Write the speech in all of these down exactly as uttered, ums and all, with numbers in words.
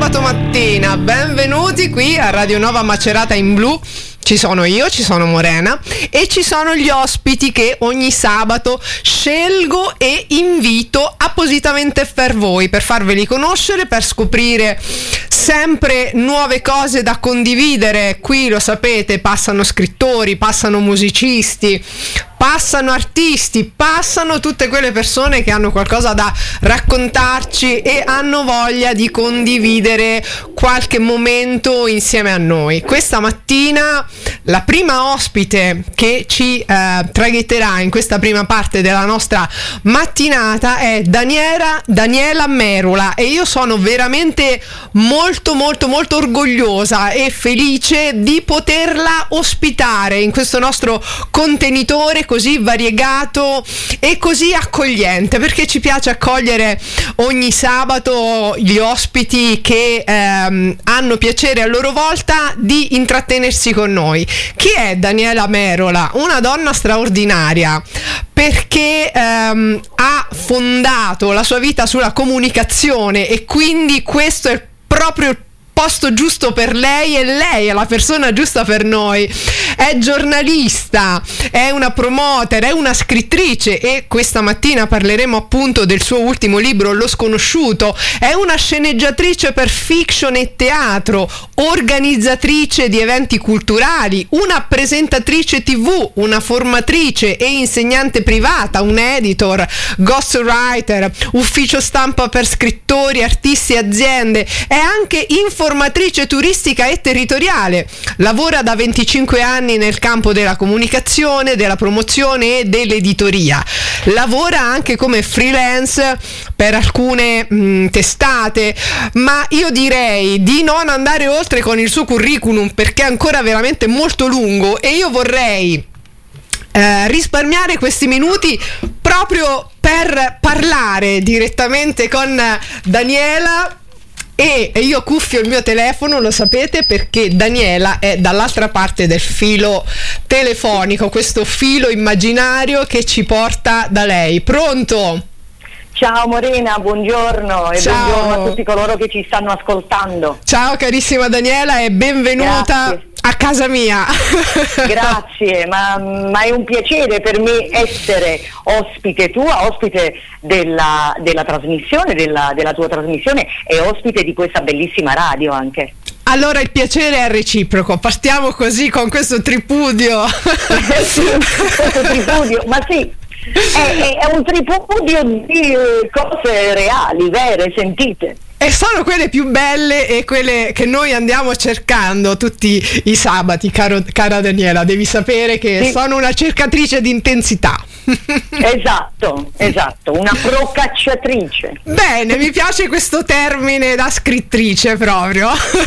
sabato mattina, benvenuti qui a Radio Nova Macerata in Blu. Ci sono io, ci sono Morena e ci sono gli ospiti che ogni sabato scelgo e invito appositamente per voi, per farveli conoscere, per scoprire sempre nuove cose da condividere. Qui lo sapete, passano scrittori, passano musicisti, passano artisti, passano tutte quelle persone che hanno qualcosa da raccontarci e hanno voglia di condividere qualche momento insieme a noi. Questa mattina la prima ospite che ci eh, traghetterà in questa prima parte della nostra mattinata è Daniela, Daniela Merola, e io sono veramente molto molto molto orgogliosa e felice di poterla ospitare in questo nostro contenitore così variegato e così accogliente, perché ci piace accogliere ogni sabato gli ospiti che ehm, hanno piacere a loro volta di intrattenersi con noi. Chi è Daniela Merola? Una donna straordinaria, perché ehm, ha fondato la sua vita sulla comunicazione e quindi questo è proprio il posto giusto per lei e lei è la persona giusta per noi. È giornalista, è una promoter, è una scrittrice e questa mattina parleremo appunto del suo ultimo libro Lo Sconosciuto. È una sceneggiatrice per fiction e teatro, organizzatrice di eventi culturali, una presentatrice tivù, una formatrice e insegnante privata, un editor, ghostwriter, ufficio stampa per scrittori, artisti e aziende. È anche informatrice turistica e territoriale. Lavora da venticinque anni nel campo della comunicazione, della promozione e dell'editoria. Lavora anche come freelance per alcune mh, testate, ma io direi di non andare oltre con il suo curriculum perché è ancora veramente molto lungo e io vorrei eh, risparmiare questi minuti proprio per parlare direttamente con Daniela. E io cuffio il mio telefono, lo sapete, perché Daniela è dall'altra parte del filo telefonico, questo filo immaginario che ci porta da lei. Pronto? Ciao Morena, buongiorno e Ciao. Buongiorno a tutti coloro che ci stanno ascoltando. Ciao carissima Daniela e benvenuta. Grazie. A casa mia. Grazie, ma, ma è un piacere per me essere ospite tua, ospite della, della trasmissione, della, della tua trasmissione e ospite di questa bellissima radio anche. Allora il piacere è reciproco, partiamo così con questo tripudio. Sì, questo tripudio, ma sì, è, è un tripudio di cose reali, vere, sentite. E sono quelle più belle e quelle che noi andiamo cercando tutti i sabati, caro, cara Daniela. Devi sapere che sì. Sono una cercatrice di intensità. Esatto, esatto, una procacciatrice. Bene, mi piace questo termine da scrittrice proprio.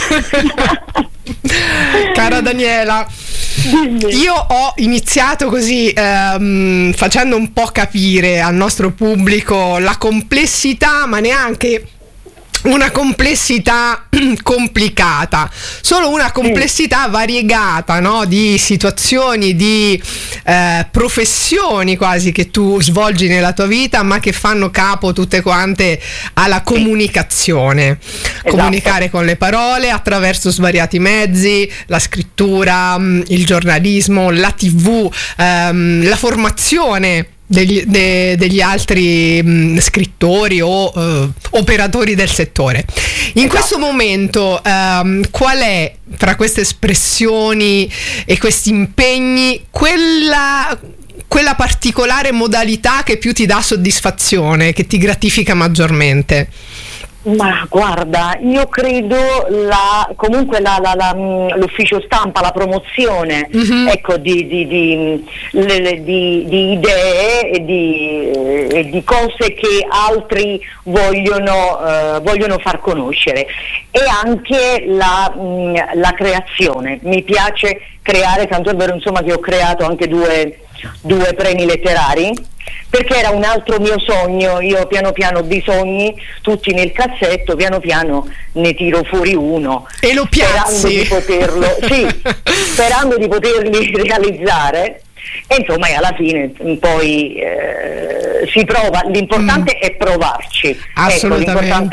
Cara Daniela, io ho iniziato così ehm, facendo un po' capire al nostro pubblico la complessità, ma neanche una complessità complicata, solo una complessità variegata, no? Di situazioni, di eh, professioni quasi che tu svolgi nella tua vita, ma che fanno capo tutte quante alla comunicazione. Esatto. Comunicare con le parole attraverso svariati mezzi, la scrittura, il giornalismo, la tivù, ehm, la formazione Degli, de, degli altri mh, scrittori o uh, operatori del settore. In esatto. Questo momento um, qual è fra queste espressioni e questi impegni quella, quella particolare modalità che più ti dà soddisfazione, che ti gratifica maggiormente? Ma guarda, io credo la, comunque la, la, la, l'ufficio stampa, la promozione, mm-hmm. ecco, di, di, di, le, di, di idee e di, e di cose che altri vogliono, uh, vogliono far conoscere, e anche la, mh, la creazione. Mi piace creare, tanto è vero insomma che ho creato anche due, due premi letterari, perché era un altro mio sogno. Io piano piano ho dei sogni tutti nel cassetto, piano piano ne tiro fuori uno e lo piazzi sperando di poterlo sì, sperando di poterli realizzare, e insomma e alla fine poi eh, si prova, l'importante mm. è provarci, assolutamente. Ecco, l'importante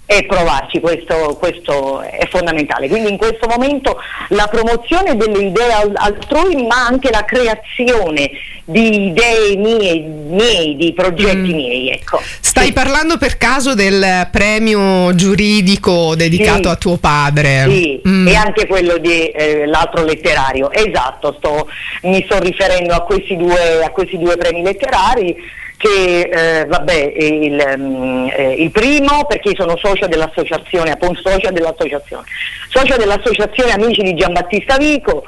e provarci, questo, questo è fondamentale. Quindi in questo momento la promozione delle idee altrui, ma anche la creazione di idee mie, miei, di progetti mm. miei. Ecco. Stai sì. parlando per caso del premio giuridico dedicato sì. a tuo padre? Sì, mm. e anche quello di eh, l'altro letterario. Esatto, sto, mi sto riferendo a questi due, a questi due premi letterari. Che eh, vabbè, il, um, eh, il primo perché sono socio dell'associazione, appunto socia dell'associazione, socia dell'associazione Amici di Giambattista Vico,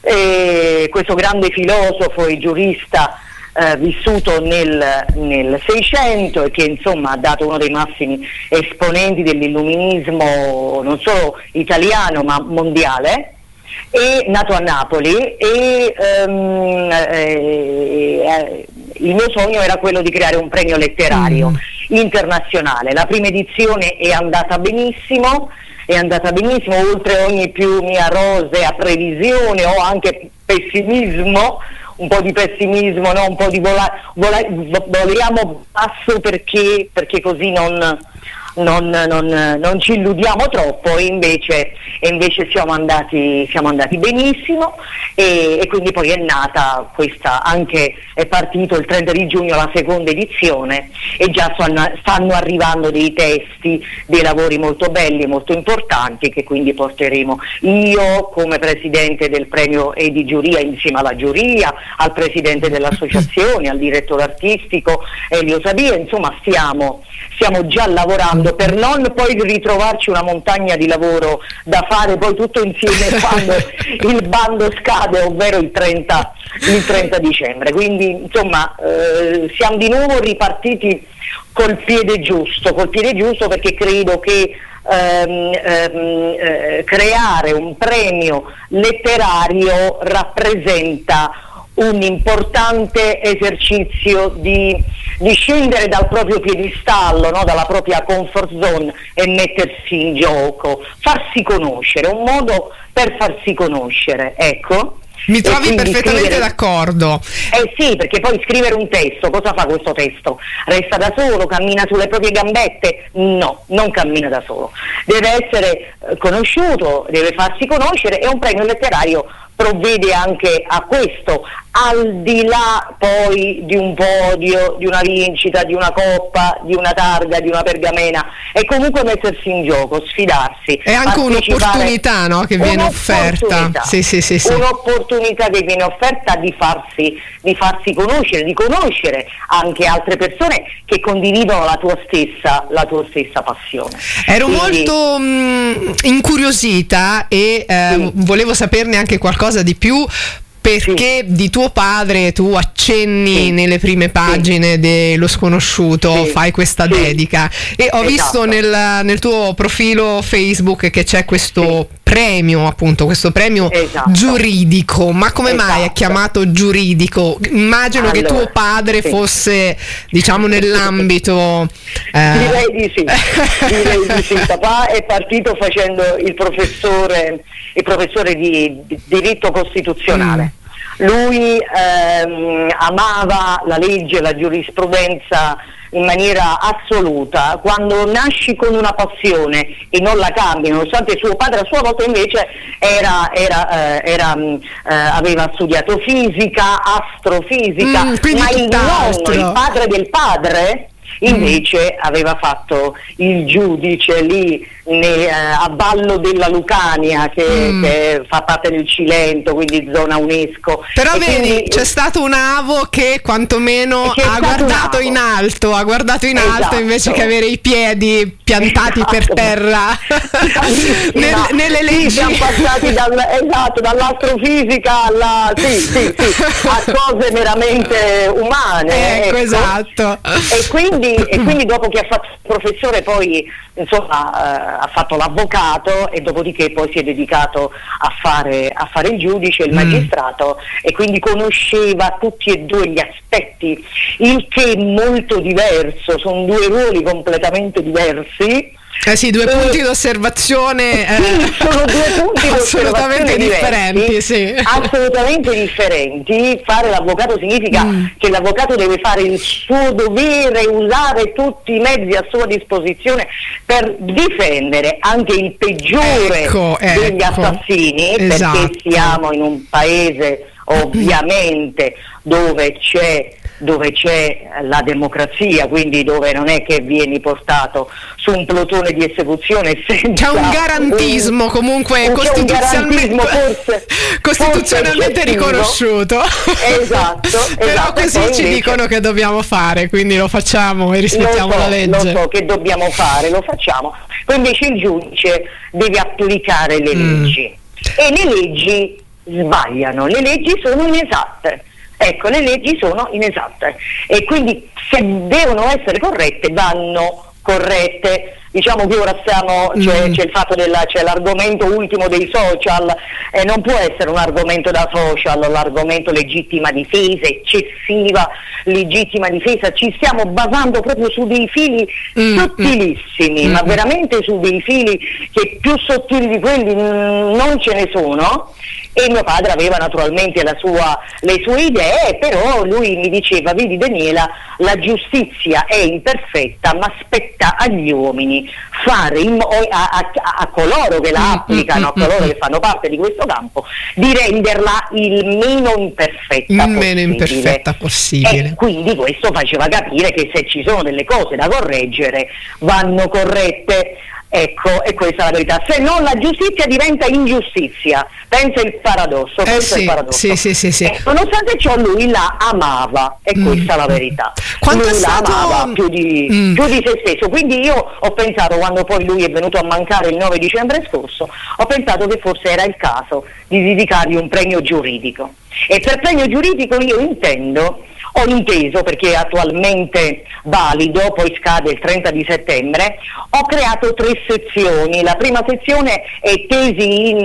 eh, questo grande filosofo e giurista eh, vissuto nel, nel Seicento e che insomma ha dato uno dei massimi esponenti dell'illuminismo non solo italiano ma mondiale. È nato a Napoli e um, eh, eh, il mio sogno era quello di creare un premio letterario mm. internazionale. La prima edizione è andata benissimo, è andata benissimo, oltre ogni più mia rosea previsione o anche pessimismo, un po' di pessimismo, no? Un po' di vola, vola, voliamo basso perché, perché così non... Non, non, non ci illudiamo troppo e invece, e invece siamo andati siamo andati benissimo e, e quindi poi è nata questa, anche è partito il trenta di giugno la seconda edizione e già stanno, stanno arrivando dei testi, dei lavori molto belli e molto importanti che quindi porteremo io come presidente del premio e di giuria insieme alla giuria, al presidente dell'associazione, al direttore artistico Elio Sabia, insomma stiamo, stiamo già lavorando per non poi ritrovarci una montagna di lavoro da fare poi tutto insieme quando il bando scade, ovvero il trenta, il trenta dicembre. Quindi insomma eh, siamo di nuovo ripartiti col piede giusto, col piede giusto perché credo che ehm, ehm, eh, creare un premio letterario rappresenta un importante esercizio di, di scendere dal proprio piedistallo, no? Dalla propria comfort zone e mettersi in gioco, farsi conoscere, un modo per farsi conoscere, ecco. Mi trovi perfettamente scrivere... d'accordo. Eh sì, perché poi scrivere un testo, cosa fa questo testo? Resta da solo, cammina sulle proprie gambette? No, non cammina da solo. Deve essere eh, conosciuto, deve farsi conoscere e un premio letterario provvede anche a questo, al di là poi di un podio, di una vincita, di una coppa, di una targa, di una pergamena, è comunque mettersi in gioco, sfidarsi. È anche un'opportunità, no, che viene offerta. Sì, sì, sì, sì. Un'opportunità che viene offerta di farsi, di farsi conoscere, di conoscere anche altre persone che condividono la tua stessa, la tua stessa passione. Ero Quindi, molto mh, incuriosita e eh, sì. volevo saperne anche qualcosa di più, perché sì. di tuo padre tu accenni sì. nelle prime pagine sì. dello Sconosciuto, sì. fai questa sì. dedica e ho esatto. visto nel, nel tuo profilo Facebook che c'è questo sì. premio, appunto questo premio esatto. giuridico, ma come esatto. mai è chiamato giuridico? Immagino allora, che tuo padre sì. fosse, diciamo, nell'ambito eh... direi di sì direi di sì. Papà è partito facendo il professore il professore di, di diritto costituzionale. Mm. Lui ehm, amava la legge, la giurisprudenza in maniera assoluta. Quando nasci con una passione e non la cambi, nonostante suo padre a sua volta invece era, era, eh, era, eh, aveva studiato fisica, astrofisica, mm, ma il nonno, il padre del padre invece mm. aveva fatto il giudice lì ne, eh, a Ballo della Lucania che, mm. che fa parte del Cilento, quindi zona UNESCO. Però e vedi, quindi, c'è stato un avo che quantomeno ha guardato in alto, ha guardato in esatto. alto invece che avere i piedi piantati esatto. per terra Nel, nelle leggi. Sì, siamo passati dal, esatto, dall'astrofisica alla sì, sì, sì, a cose veramente umane. Ecco, ecco. esatto. E quindi, e quindi dopo che ha fatto il professore poi insomma eh, ha fatto l'avvocato e dopodiché poi si è dedicato a fare, a fare il giudice, il magistrato mm. e quindi conosceva tutti e due gli aspetti, il che è molto diverso, sono due ruoli completamente diversi. Eh sì, due punti e, d'osservazione eh, sì, sono due punti assolutamente differenti, diversi, sì. assolutamente differenti. Fare l'avvocato significa mm. che l'avvocato deve fare il suo dovere, usare tutti i mezzi a sua disposizione per difendere anche il peggiore ecco, degli ecco. assassini, esatto. perché siamo in un paese ovviamente dove c'è dove c'è la democrazia, quindi dove non è che vieni portato su un plotone di esecuzione senza c'è un garantismo un, comunque un, costituzionalmente, un forse, costituzionalmente forse riconosciuto. Esatto, però esatto. Così ci invece, dicono che dobbiamo fare, quindi lo facciamo e rispettiamo so, la legge. Lo so che dobbiamo fare, lo facciamo. Poi invece il giudice deve applicare le mm. leggi e le leggi sbagliano, le leggi sono inesatte. Ecco, le leggi sono inesatte e quindi se devono essere corrette vanno corrette. Diciamo che ora stiamo, c'è, mm. c'è il fatto della, c'è l'argomento ultimo dei social e eh, non può essere un argomento da social, l'argomento legittima difesa, eccessiva legittima difesa, ci stiamo basando proprio su dei fili mm. sottilissimi, mm. ma veramente su dei fili che più sottili di quelli mh, non ce ne sono. E mio padre aveva naturalmente la sua, le sue idee, però lui mi diceva: vedi Daniela, la giustizia è imperfetta, ma spetta agli uomini fare in, a, a, a coloro che la applicano, a coloro che fanno parte di questo campo, di renderla il meno imperfetta il possibile. meno imperfetta possibile. E quindi questo faceva capire che se ci sono delle cose da correggere vanno corrette. Ecco, e questa è la verità. Se no la giustizia diventa ingiustizia. Pensa il paradosso. Eh sì, il paradosso. Sì, sì, sì, sì. Eh, nonostante ciò lui la amava, e mm. questa è la verità. Quanto lui è la stato... amava più di, mm. più di se stesso. Quindi io ho pensato, quando poi lui è venuto a mancare il nove dicembre scorso, ho pensato che forse era il caso di dedicargli un premio giuridico. E per premio giuridico io intendo... Ho inteso, perché è attualmente valido, poi scade il trenta di settembre, ho creato tre sezioni. La prima sezione è tesi in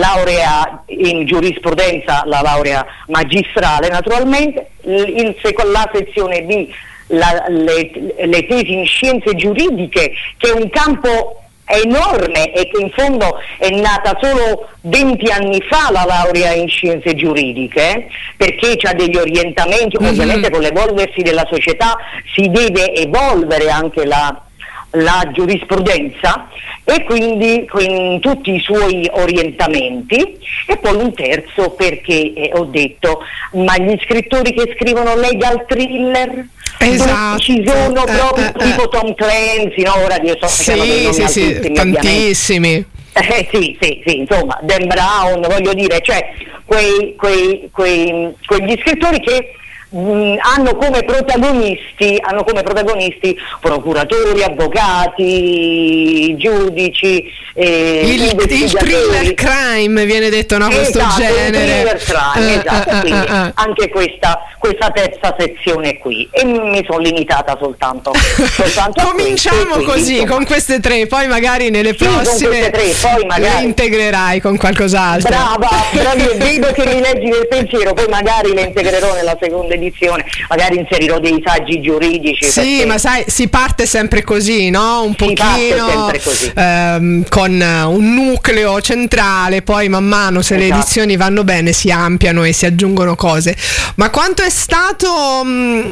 laurea in giurisprudenza, la laurea magistrale naturalmente, il, il, la sezione B, la, le, le tesi in scienze giuridiche, che è un campo enorme e che in fondo è nata solo venti anni fa la laurea in scienze giuridiche, perché c'ha degli orientamenti, mm-hmm. ovviamente con l'evolversi della società si deve evolvere anche la, la giurisprudenza, e quindi con tutti i suoi orientamenti. E poi un terzo perché eh, ho detto, ma gli scrittori che scrivono legal thriller, esatto, ci sono proprio eh, eh, tipo eh. Tom Clancy, no? Ora io so sì, che sì, sì, tantissimi. Eh, sì, sì, sì, insomma, Dan Brown, voglio dire, cioè quei, quei, quei, quegli scrittori che mh, hanno come protagonisti, hanno come protagonisti procuratori, avvocati, giudici, eh, il, il thriller crime viene detto, no? Questo esatto, genere. Il thriller crime, uh, esatto, uh, uh, quindi uh, uh. anche questa, questa terza sezione qui, e mi sono limitata soltanto, soltanto cominciamo a queste, così, quindi, con queste tre, poi magari nelle sì, prossime tre, poi magari le integrerai con qualcos'altro. Brava, però io vedo che mi leggi nel pensiero, poi magari le integrerò nella seconda edizione, magari inserirò dei saggi giuridici. Sì, ma sai, si parte sempre così, no? Un si pochino così. Ehm, con un nucleo centrale, poi man mano, se esatto. le edizioni vanno bene, si ampliano e si aggiungono cose. Ma quanto è stato mh,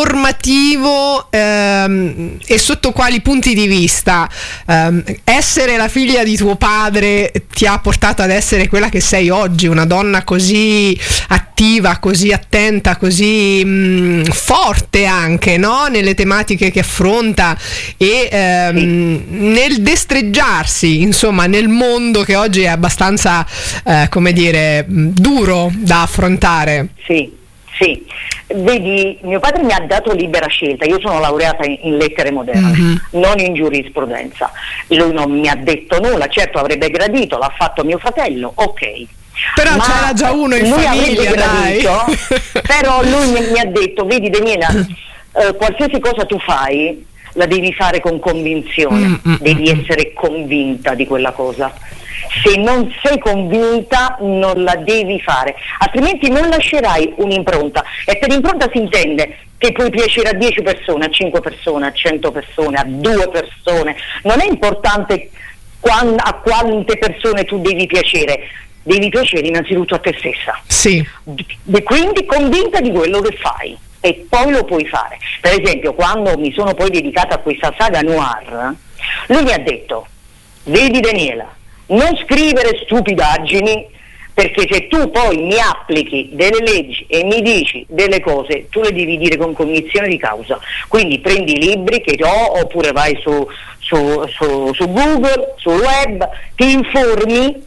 formativo ehm, e sotto quali punti di vista ehm, essere la figlia di tuo padre ti ha portato ad essere quella che sei oggi, una donna così attiva, così attenta, così mh, forte anche, no? Nelle tematiche che affronta e ehm, sì. nel destreggiarsi, insomma, nel mondo che oggi è abbastanza eh, come dire duro da affrontare. Sì, sì. Vedi, mio padre mi ha dato libera scelta, io sono laureata in, in lettere moderne, mm-hmm. non in giurisprudenza. Lui non mi ha detto nulla, certo avrebbe gradito, l'ha fatto mio fratello, ok. Però ma c'era già uno in lui famiglia, dai. Gradito, però lui mi, mi ha detto, vedi Daniela, eh, qualsiasi cosa tu fai la devi fare con convinzione, mm, mm, devi mm. essere convinta di quella cosa. Se non sei convinta non la devi fare, altrimenti non lascerai un'impronta, e per impronta si intende che puoi piacere a dieci persone, a cinque persone, a cento persone, a due persone. Non è importante quando, a quante persone tu devi piacere, devi piacere innanzitutto a te stessa. Sì. E quindi convinta di quello che fai, e poi lo puoi fare. Per esempio, quando mi sono poi dedicata a questa saga noir, lui mi ha detto: vedi Daniela, non scrivere stupidaggini, perché se tu poi mi applichi delle leggi e mi dici delle cose, tu le devi dire con cognizione di causa. Quindi prendi i libri che ho, oppure vai su, su, su, su Google, sul web, ti informi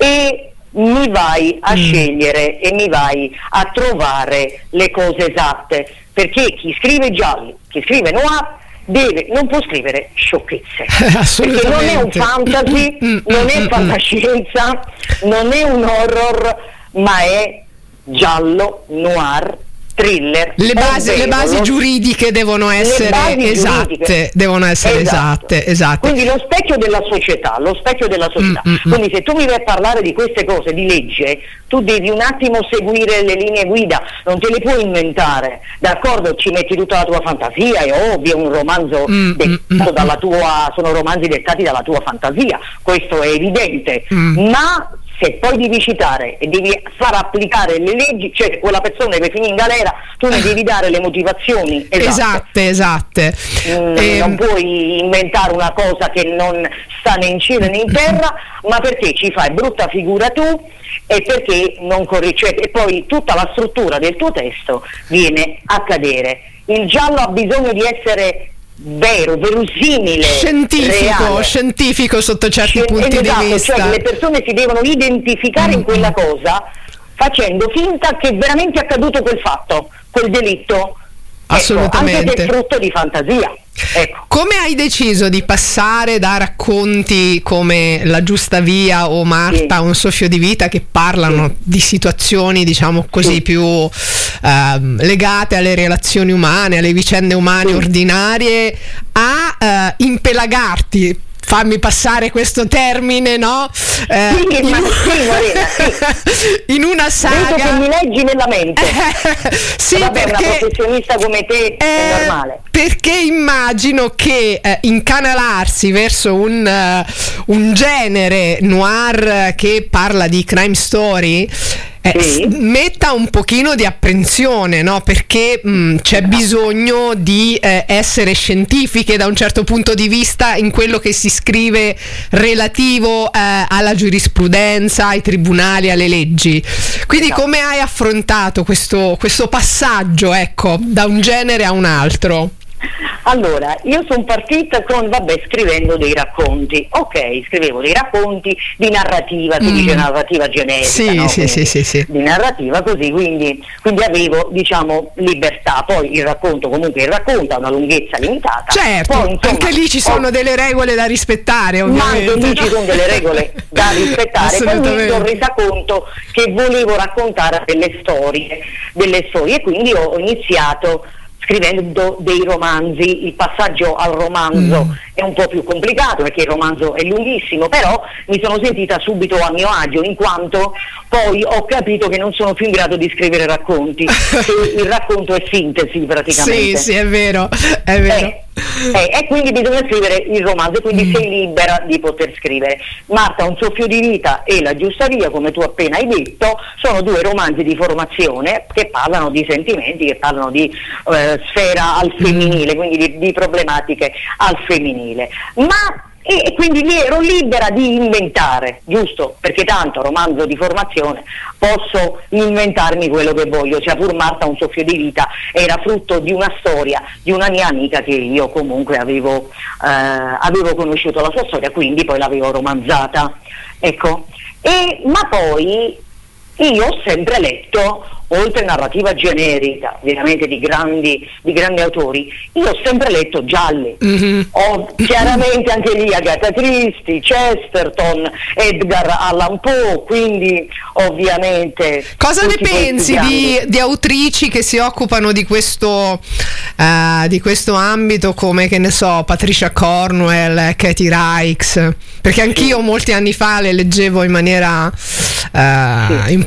e mi vai a mm. scegliere e mi vai a trovare le cose esatte, perché chi scrive gialli, chi scrive noir, deve, non può scrivere sciocchezze, perché non è un fantasy, non è fantascienza, non è un horror, ma è giallo, noir, thriller. Le basi, le basi giuridiche devono essere esatte, giuridiche. devono essere esatto. esatte, esatte. Quindi lo specchio della società, lo specchio della società. Mm-hmm. Quindi se tu mi vai a parlare di queste cose, di legge, tu devi un attimo seguire le linee guida, non te le puoi inventare, d'accordo? Ci metti tutta la tua fantasia, è ovvio, un romanzo mm-hmm. dettato dalla tua, sono romanzi dettati dalla tua fantasia, questo è evidente, mm. ma se poi devi citare e devi far applicare le leggi, cioè quella persona deve finire in galera, tu ne devi dare le motivazioni esatte. Esatte, esatte. Mm, e... Non puoi inventare una cosa che non sta né in cielo né in terra, ma perché ci fai brutta figura tu e perché non corri, cioè, e poi tutta la struttura del tuo testo viene a cadere. Il giallo ha bisogno di essere vero, verosimile, scientifico, reale. scientifico sotto certi Scien- punti esatto, di vista. Cioè le persone si devono identificare mm-hmm. in quella cosa, facendo finta che veramente è accaduto quel fatto, quel delitto. Assolutamente. Ecco, anche se è frutto di fantasia. Ecco. Come hai deciso di passare da racconti come La giusta via o Marta, sì. un soffio di vita, che parlano sì. di situazioni, diciamo così, sì. più ehm, legate alle relazioni umane, alle vicende umane sì. ordinarie, a eh, impelagarti, fammi passare questo termine, no? Eh, sì, in, ma sì, Morena, sì. in una saga. Vedo che mi leggi nella mente. Sì, vabbè, perché una professionista come te eh, è normale. Perché immagino che eh, incanalarsi verso un, uh, un genere noir che parla di crime story Eh, sì. metta un pochino di apprensione, no? Perché mh, c'è bisogno di eh, essere scientifiche da un certo punto di vista in quello che si scrive relativo eh, alla giurisprudenza, ai tribunali, alle leggi. Quindi esatto. come hai affrontato questo, questo passaggio, ecco, da un genere a un altro? Allora, io sono partita con, vabbè, scrivendo dei racconti. Ok, scrivevo dei racconti di narrativa, si mm. dice narrativa generica, sì, no? sì, sì, sì, sì. Di narrativa così, quindi, quindi avevo, diciamo, libertà. Poi il racconto, comunque il racconto ha una lunghezza limitata. Certo, poi, insomma, anche lì ci sono ho... delle regole da rispettare, ovviamente. Ma anche lì ci sono delle regole da rispettare. Poi mi sono resa conto che volevo raccontare delle storie, delle storie, e quindi ho iniziato scrivendo dei romanzi. Il passaggio al romanzo mm. è un po' più complicato perché il romanzo è lunghissimo, però mi sono sentita subito a mio agio, in quanto poi ho capito che non sono più in grado di scrivere racconti, che il racconto è sintesi praticamente. Sì, sì, è vero, è vero. Eh, eh, e quindi bisogna scrivere il romanzo, quindi mm. sei libera di poter scrivere. Marta, un soffio di vita e La giusta via, come tu appena hai detto, sono due romanzi di formazione che parlano di sentimenti, che parlano di eh, sfera al femminile, quindi di, di problematiche al femminile. Ma e, e quindi lì ero libera di inventare, giusto? Perché tanto romanzo di formazione posso inventarmi quello che voglio, sia pur Marta un soffio di vita era frutto di una storia di una mia amica che io comunque avevo, eh, avevo conosciuto la sua storia, quindi poi l'avevo romanzata, ecco. E, ma poi io ho sempre letto, oltre narrativa generica, veramente di grandi, di grandi autori, io ho sempre letto gialli. Mm-hmm. Ho chiaramente anche lì Agatha Christie, Chesterton, Edgar Allan Poe, quindi ovviamente... Cosa ne pensi di, di autrici che si occupano di questo, uh, di questo ambito, come, che ne so, Patricia Cornwell, Katie Rikes? Perché anch'io sì. molti anni fa le leggevo in maniera uh, sì.